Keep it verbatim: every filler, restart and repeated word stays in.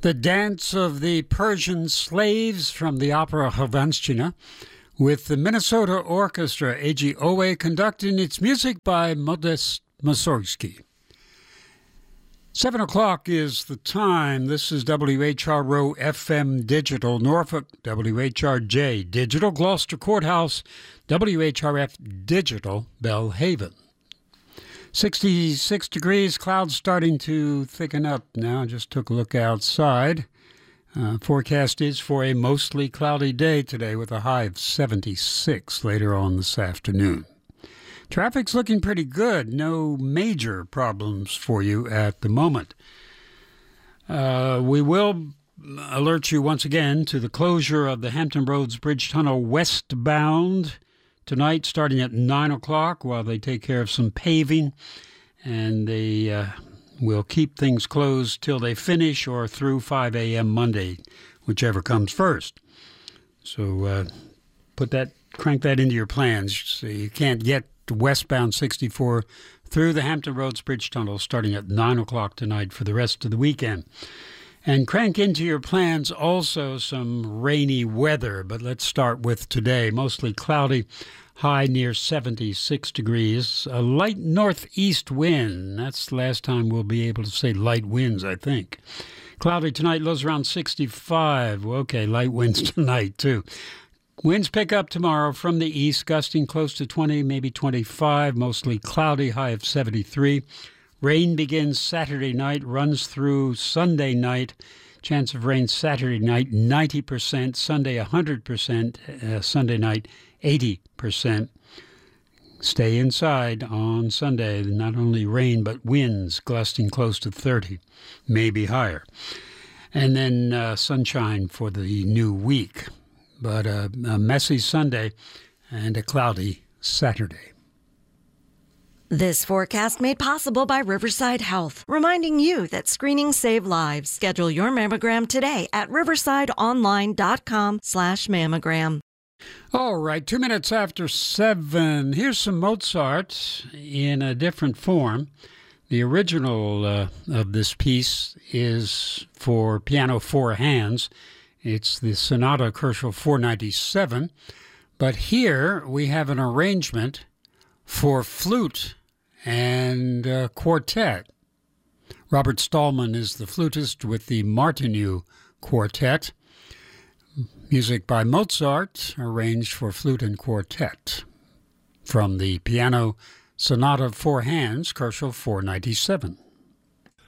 The Dance of the Persian Slaves from the opera Hrvatština, with the Minnesota Orchestra A G O A conducting its music by Modest Mussorgsky. Seven o'clock is the time. This is W H R O F M Digital, Norfolk, W H R J Digital, Gloucester Courthouse, W H R F Digital, Belhaven. sixty-six degrees, clouds starting to thicken up now. Just took a look outside. Uh, forecast is for a mostly cloudy day today with a high of seventy-six later on this afternoon. Traffic's looking pretty good. No major problems for you at the moment. Uh, we will alert you once again to the closure of the Hampton Roads Bridge Tunnel westbound tonight, starting at nine o'clock, while they take care of some paving, and they uh, will keep things closed till they finish or through five a.m. Monday, whichever comes first. So uh, put that, crank that into your plans so you can't get to westbound sixty-four through the Hampton Roads Bridge Tunnel starting at nine o'clock tonight for the rest of the weekend. And crank into your plans also some rainy weather, but let's start with today. Mostly cloudy, high near seventy-six degrees. A light northeast wind. That's the last time we'll be able to say light winds, I think. Cloudy tonight, lows around sixty-five. Well, okay, light winds tonight, too. Winds pick up tomorrow from the east, gusting close to twenty, maybe twenty-five. Mostly cloudy, high of seventy-three. Rain begins Saturday night, runs through Sunday night. Chance of rain Saturday night, ninety percent. Sunday, one hundred percent. Uh, Sunday night, eighty percent. Stay inside on Sunday. Not only rain, but winds gusting close to thirty, maybe higher. And then uh, sunshine for the new week. But uh, a messy Sunday and a cloudy Saturday. This forecast made possible by Riverside Health, reminding you that screenings save lives. Schedule your mammogram today at riversideonline.com slash mammogram. All right, two minutes after seven. Here's some Mozart in a different form. The original uh, of this piece is for piano four hands. It's the Sonata Kochel four ninety-seven. But here we have an arrangement for flute and uh, quartet. Robert Stallman is the flutist with the Martinue Quartet. Music by Mozart, arranged for flute and quartet. From the piano Sonata Four Hands, Kochel four ninety-seven.